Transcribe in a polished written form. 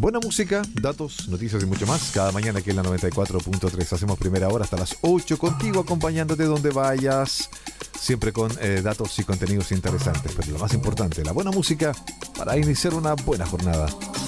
Buena música, datos, noticias y mucho más. Cada mañana aquí en la 94.3 hacemos primera hora hasta las 8 contigo, acompañándote donde vayas. Siempre con datos y contenidos interesantes. Pero lo más importante, la buena música para iniciar una buena jornada.